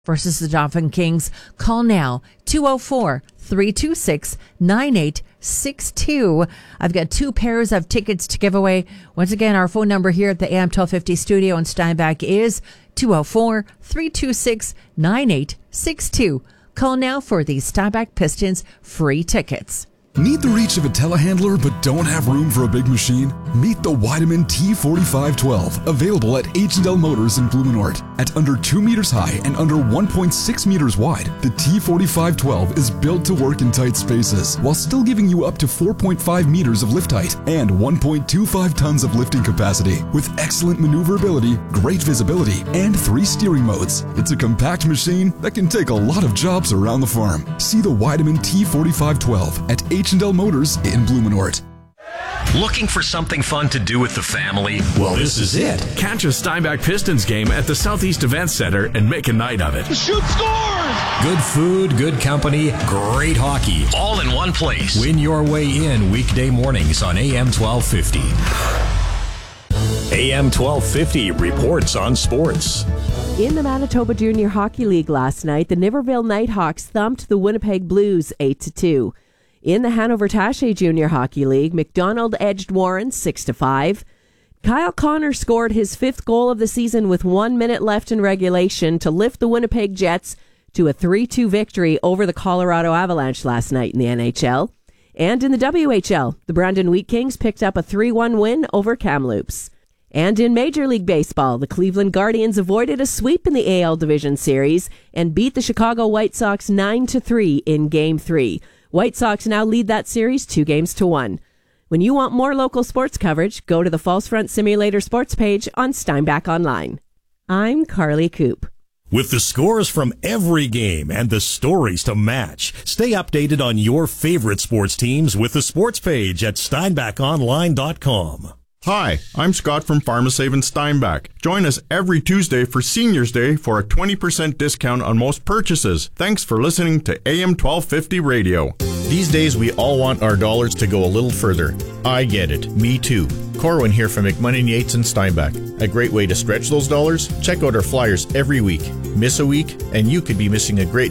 versus the Dauphin Kings. Call now, 204-326-9862. I've got 2 pairs of tickets to give away. Once again, our phone number here at the AM 1250 studio in Steinbach is 204-326-9862. Call now for the Steinbach Pistons free tickets. Need the reach of a telehandler but don't have room for a big machine? Meet the Weidemann T4512, available at H&L Motors in Blumenort. At under 2 meters high and under 1.6 meters wide, the T4512 is built to work in tight spaces while still giving you up to 4.5 meters of lift height and 1.25 tons of lifting capacity. With excellent maneuverability, great visibility, and 3 steering modes, it's a compact machine that can take a lot of jobs around the farm. See the Weidemann T4512 at H&L Motors in Blumenort. Looking for something fun to do with the family? Well, this is it. Catch a Steinbach Pistons game at the Southeast Events Center and make a night of it. Shoot scores! Good food, good company, great hockey, all in one place. Win your way in weekday mornings on AM 1250. AM 1250 reports on sports. In the Manitoba Junior Hockey League last night, the Niverville Nighthawks thumped the Winnipeg Blues 8-2. In the Hanover Taché Junior Hockey League, McDonald edged Warren 6-5. Kyle Connor scored his 5th goal of the season with 1 minute left in regulation to lift the Winnipeg Jets to a 3-2 victory over the Colorado Avalanche last night in the NHL. And in the WHL, the Brandon Wheat Kings picked up a 3-1 win over Kamloops. And in Major League Baseball, the Cleveland Guardians avoided a sweep in the AL Division Series and beat the Chicago White Sox 9-3 in Game 3. White Sox now lead that series 2-1. When you want more local sports coverage, go to the False Front Simulator sports page on Steinbach Online. I'm Carly Coop. With the scores from every game and the stories to match, stay updated on your favorite sports teams with the sports page at SteinbachOnline.com. Hi, I'm Scott from PharmaSave in Steinbach. Join us every Tuesday for Seniors Day for a 20% discount on most purchases. Thanks for listening to AM 1250 Radio. These days, we all want our dollars to go a little further. I get it. Me too. Corwin here from McMunnin Yates and Steinbach. A great way to stretch those dollars? Check out our flyers every week. Miss a week, and you could be missing a great